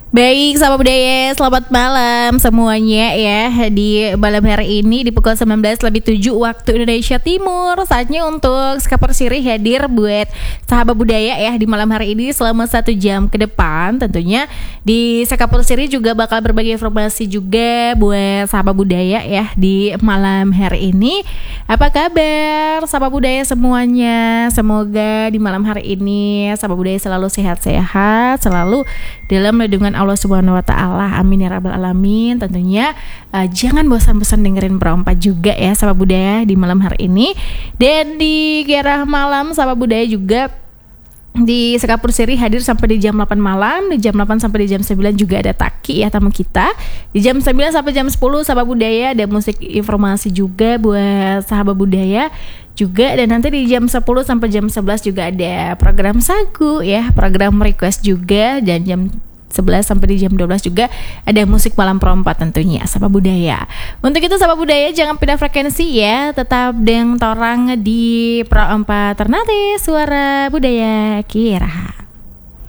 Baik, sahabat budaya, selamat malam semuanya ya. Di malam hari ini di pukul 19:07 waktu Indonesia Timur, saatnya untuk Skapur Siri hadir buat sahabat budaya ya di malam hari ini selama 1 jam ke depan. Tentunya di Skapur Siri juga bakal berbagi informasi juga buat sahabat budaya ya di malam hari ini. Apa kabar sahabat budaya semuanya? Semoga di malam hari ini sahabat budaya selalu sehat-sehat, selalu dalam lindungan Allah Subhanahu wa taala. Amin ya rabbal alamin. Tentunya jangan bosan-bosan dengerin Pro4 juga ya sahabat budaya di malam hari ini. Dan di Gerah Malam sahabat budaya juga di Skapur Siri hadir sampai di jam 8 malam. Di jam 8 sampai di jam 9 juga ada Taki ya tamu kita. Di jam 9 sampai jam 10 sahabat budaya ada musik informasi juga buat sahabat budaya juga. Dan nanti di jam 10 sampai jam 11 juga ada program Sagu ya, program request juga. Dan jam 11 sampai di jam 12 juga ada musik malam Pro4 tentunya sahabat budaya. Untuk itu sahabat budaya jangan pindah frekuensi ya, tetap dengan torang di Pro4 Ternate Suara Budaya Kira.